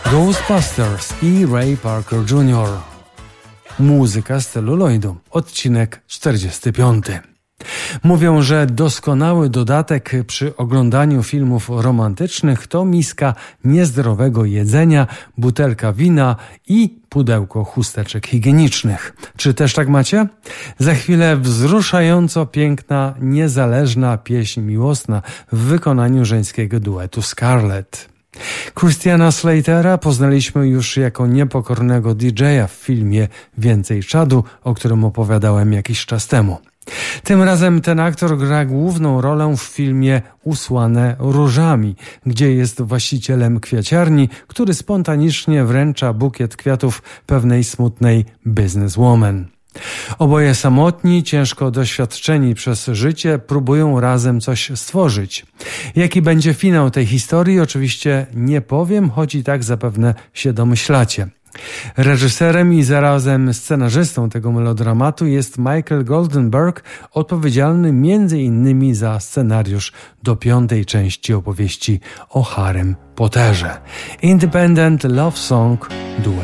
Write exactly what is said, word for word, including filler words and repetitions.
Ghostbusters i Ray Parker junior Muzyka z celuloidu. Odcinek czterdziesty piąty. Mówią, że doskonały dodatek przy oglądaniu filmów romantycznych to miska niezdrowego jedzenia, butelka wina i pudełko chusteczek higienicznych. Czy też tak macie? Za chwilę wzruszająco piękna, niezależna pieśń miłosna w wykonaniu żeńskiego duetu Scarlett. Christiana Slatera poznaliśmy już jako niepokornego didżeja w filmie Więcej czadu, o którym opowiadałem jakiś czas temu. Tym razem ten aktor gra główną rolę w filmie Usłane różami, gdzie jest właścicielem kwiaciarni, który spontanicznie wręcza bukiet kwiatów pewnej smutnej businesswoman. Oboje samotni, ciężko doświadczeni przez życie, próbują razem coś stworzyć. Jaki będzie finał tej historii, oczywiście nie powiem, choć i tak zapewne się domyślacie. Reżyserem i zarazem scenarzystą tego melodramatu jest Michael Goldenberg, odpowiedzialny między innymi za scenariusz do piątej części opowieści o Harrym Potterze. Independent Love Song duet.